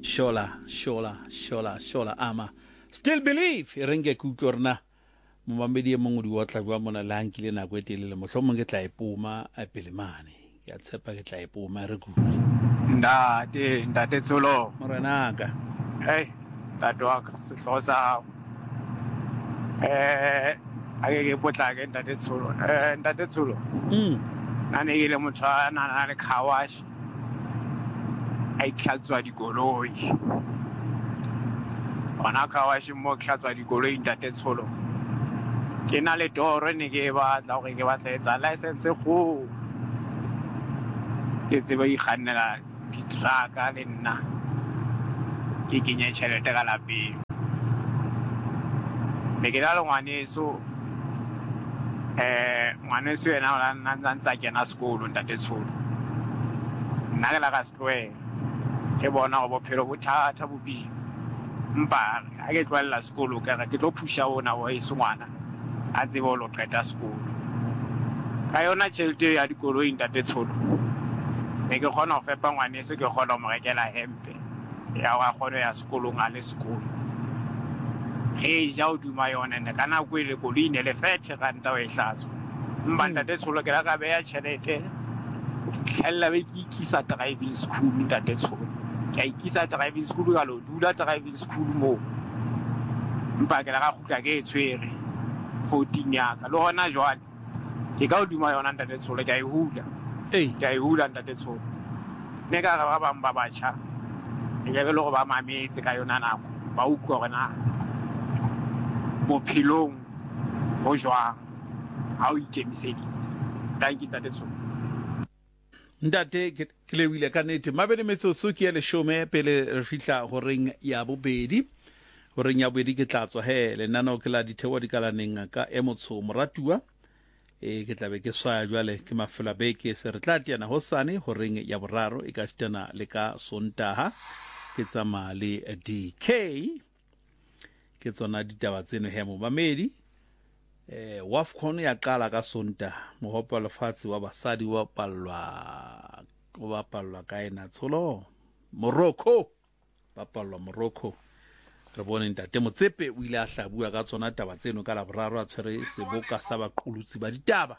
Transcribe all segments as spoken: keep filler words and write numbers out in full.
shola shola shola shola ama still believe renge kutlorna momamedi mongwe di wotla bua mona lankile na kwetele mohlomong ke tla ipuma a pelemane ya tshepa ke tla ipuma re ku ndate ndate tsolo morenaka hey tatwaka sihlosa eh ake ke potla ke ndate tsolo eh ndate tsolo mm nane ile motho ana na le khawash ai tlhatswa dikoloi ona khawash mo tlhatswa dikoloi ndate tsolo ke na le toro ne ke batla gore ke batla etsa license go ke tseba I kgannela ditraka le nna ke kenye tšhelete ka lapeng ne ke na le ngwaneso eh ngwaneso yena o la ntsa kena sekolo ntate tsholo nna ke la ka setloela ke bona go bophelo bothata bobi mpa a ke tlwalela sekolo ka ke tlo phusha ona wa iso ngwana a tsebo lo qeta sekolo ka yona tšhelete ya dikoloi ntate tsholo ne ke kgona go fepa ngwaneso ke kgona go mo rekela hempe ya wa kgona ya sekolo nga le sekolo ge ja o duma yona ne kana go ile koloi ne le fethe ga nta o e hlatswa mba ntate tsholo ke la ka beya tšhelete o fitlhella be ke ikisa driving school ntate tsholo ke ikisa driving school ga lo dula driving school mo mpa ke la ga gutla ke e tshwere fourteen yaka le hona jwale ke ka o duma yona ntate tsholo ke a e hula eh ke a e hula ntate tsholo ne ka ba ba mba batjha e ke le go ba mametse ka yona nako ba utlwa gona bophelong bo jwang ha o ikemiseditse thank you ntate tsholo ntate ke lewile ka nete mabedi metsotso ke le shome pele re fihla horeng ya bobedi horeng ya bobedi ke tlatswa he le nana o ke la dithewa di kalaneng ka emotso moratua e ke tlabe ke swa jwale ke mafela beke se re tla tiana hosane horeng ya boraro e ka stena le ka sontaha ke tsama le D K ke tsona ditaba tseno he mo mamedi eh wafcon ya qala ka sonta mohopa lefatsi wa basadi wa pallwa wa pallwa ka ena tsholo Morocco ba pallwa Morocco re bone ntate Motsepe o ile a hlabua ka tsona taba tseno ka la boraro a tshwere seboka sa baqolutsi ba ditaba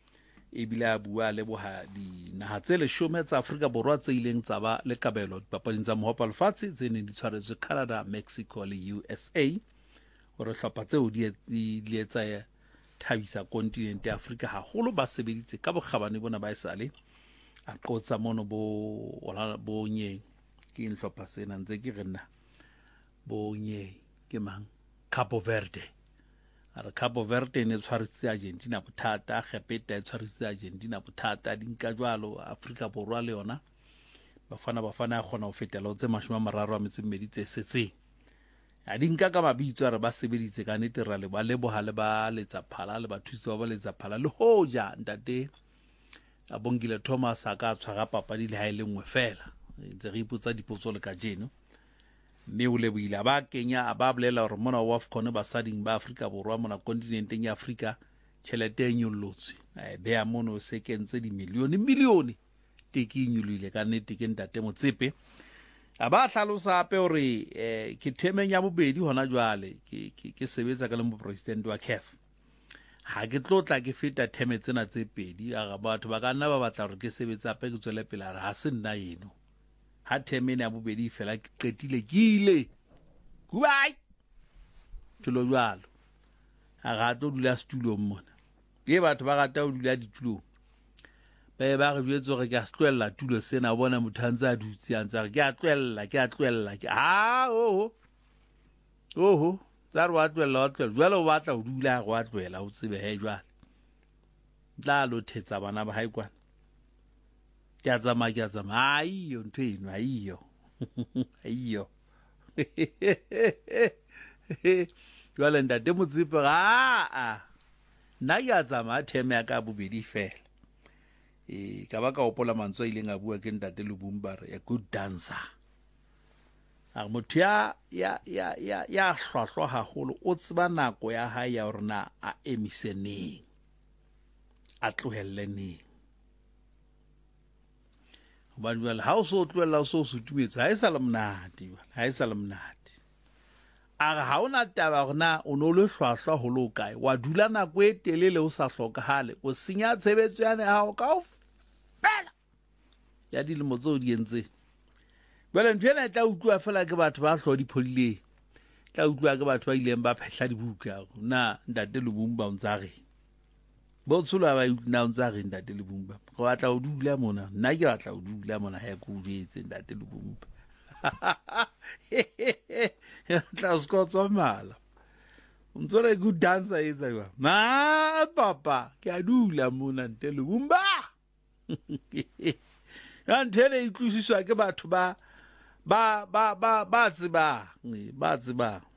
e bile a bua le boha di naha tse le shome tsa Afrika Borwa tse ileng tsa ba le kabelo dipapading tsa mohopa lefatsi tse ne di tshwaretswe Canada, Mexico le U S A gore hlopha tseo di di etsa thabisa kontinente ya Afrika haholo ba sebeditse ka bokgabane bona ba isale a qotsa mono bo ola bo nye ke hlopha sena ntse ke rena bo nye ke mang Cabo Verde ara Cabo Verde ne tshwaritse Argentina bothata gepeta e tshwaritse Argentina bothata dinka jwalo Afrika Borwa le yona bafana bafana gona go fetela o tse mashome mararo a metsemmedi tse setse a dinka ka mabitso re ba sebeditse ka netera le ba leboha le ba letsa phala le ba thusi ba ba letsa phala le hoja ntate a bongile Thomas a ka tshwara papadi le ha ile nngwe fela ntse re ipotsa dipotso le ka jeno mme o lebohile ba kenya a ba bolela gore mona wa AFCON basading ba Afrika Borwa mona kontinenteng ya Afrika tšhelete e nyollotswe e bea mono se kentse di milione milione teke nyolile ka nnete ke ntate Motsepe a ba hlalosa ape gore eh ke themeng ya bobedi hona jwale ke ke sebetsa ka le mo president wa C A F ha ke tlotla ke feta theme tsena tse pedi a ga batho ba ka nna ba batla gore ke sebetsa ape ke tswele pele ha se nna eno ha theme ya bobedi fela ke qetile kile goodbye tlo jwalo a ga tlo dula studio mona ke batho ba rata o dula ditulong be ba re bjetso re ka stlwella tulo sena bona mothanza a dutse a ntse ke a tlwella ke a tlwella ke ha o oho tsa re wa tlwella wa tlwella jwale o batla o dula go a tlwella o tsebe he jwale tla lo thetsa bana ba hae kwana ke a tsama ke a tsama aiyo ntho eno aiyo aiyo jwale ntate Motsepe ga a nna ke a tsama theme ya ka bobedi fela e ka ba ka opola mantswe ile nga bua ke ntate Lubumbare ya good dancer a motho ya ya ya ya ya hlwahlwa haholo o tseba nako ya hae ya rena a emiseneng a tlohelleneng hobane jwale ha o so tlohella o so sutumetse ha e sa le monate ha e sa le monate a re ha ona taba gona o no le hlwahlwa ho lo kae wa dula nako e telele o sa hlokahale o senya tshebetso yane ha o ka o fela ya dilemo tseo di entseng jwale ntho ena e tla utlwa fela ke batho ba hlodi pholileng tla utlwa ke batho ba ileng ba phehla dibuka na ntate Lubumba o ntsa re bo tsula ba na o ntsa re ntate Lubumba go batla o dula mona nna ke batla o dula mona ha go jetse ntate Lubumba tla skotsa mala untsore good dancer etsa jwa ma papa ke a dula mona ntate Lubumba ya nthele e tlusiswa ke batho ba ba ba ba ba tseba ba tseba